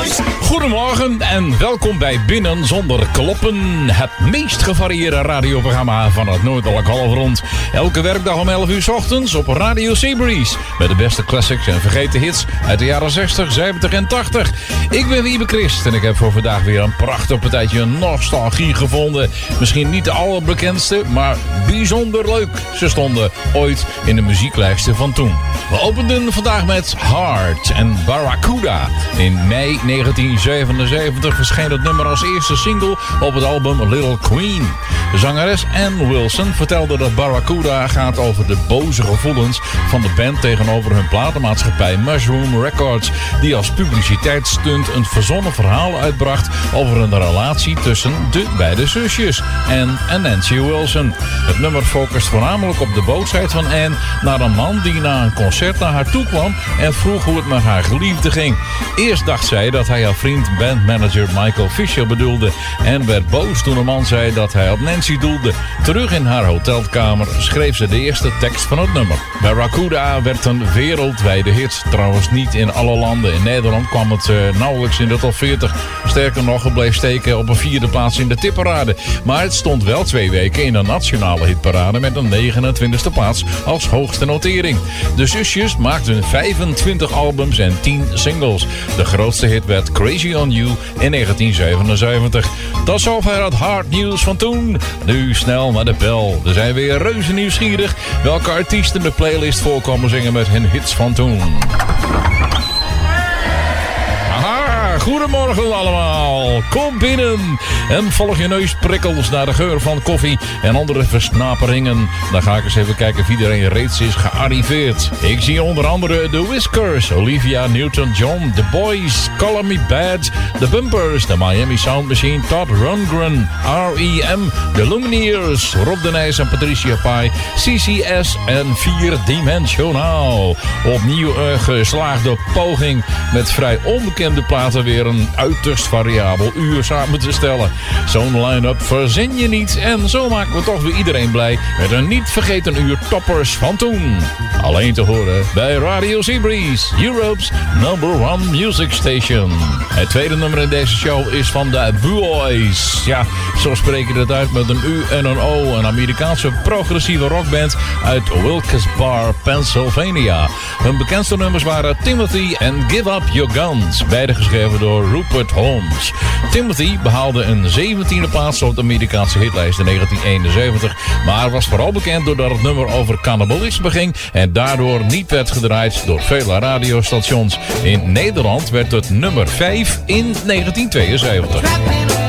Goedemorgen en welkom bij Binnen Zonder Kloppen. Het meest gevarieerde radioprogramma van het Noordelijk Halfrond. Elke werkdag om 11 uur 's ochtends op Radio Seabreeze. Met de beste classics en vergeten hits uit de jaren 60, 70 en 80. Ik ben Wiebe Christ en ik heb voor vandaag weer een prachtig partijtje nostalgie gevonden. Misschien niet de allerbekendste, maar bijzonder leuk. Ze stonden ooit in de muzieklijsten van toen. We openden vandaag met Heart en Barracuda. In mei 1977 verscheen het nummer als eerste single op het album Little Queen. De zangeres Ann Wilson vertelde dat Barracuda gaat over de boze gevoelens van de band tegenover hun platenmaatschappij Mushroom Records, die als publiciteitsstunt een verzonnen verhaal uitbracht over een relatie tussen de beide zusjes, Ann en Nancy Wilson. Het nummer focust voornamelijk op de boosheid van Ann naar een man die na een concert naar haar toe kwam en vroeg hoe het met haar geliefde ging. Eerst dacht zij dat hij haar vriend bandmanager Michael Fisher bedoelde en werd boos toen de man zei dat hij op Nancy doelde. Terug in haar hotelkamer schreef ze de eerste tekst van het nummer. Barracuda werd een wereldwijde hit. Trouwens niet in alle landen. In Nederland kwam het nauwelijks in de top 40. Sterker nog, het bleef steken op een 4e plaats in de tipparade. Maar het stond wel 2 weken in de nationale hitparade met een 29e plaats als hoogste notering. De zusjes maakten 25 albums en 10 singles. De grootste hit werd Crazy on You in 1977. Tot zover het hard nieuws van toen. Nu snel naar de bel. We zijn weer reuze nieuwsgierig welke artiesten de playlist voorkomen zingen met hun hits van toen. Goedemorgen allemaal. Kom binnen en volg je neusprikkels naar de geur van koffie en andere versnaperingen. Dan ga ik eens even kijken of iedereen reeds is gearriveerd. Ik zie onder andere de Whiskers, Olivia Newton-John, The Boys, Color Me Bad, The Bumpers, The Miami Sound Machine, Todd Rundgren, R.E.M., The Lumineers, Rob de Nijs en Patricia Pai, CCS en 4-Dimensionaal. Opnieuw een geslaagde poging met vrij onbekende platen weer een uiterst variabel uur samen te stellen. Zo'n line-up verzin je niet en zo maken we toch weer iedereen blij met een niet vergeten uur toppers van toen. Alleen te horen bij Radio Seabreeze, Europe's #1 music station. Het tweede nummer in deze show is van de Boys. Ja, zo spreek je dat uit met een U en een O. Een Amerikaanse progressieve rockband uit Wilkes-Barre, Pennsylvania. Hun bekendste nummers waren Timothy en Give Up Your Guns. Beide geschreven door Rupert Holmes. Timothy behaalde een 17e plaats op de Amerikaanse hitlijst in 1971. Maar was vooral bekend doordat het nummer over cannibalisme ging en daardoor niet werd gedraaid door vele radiostations. In Nederland werd het nummer 5 in 1972.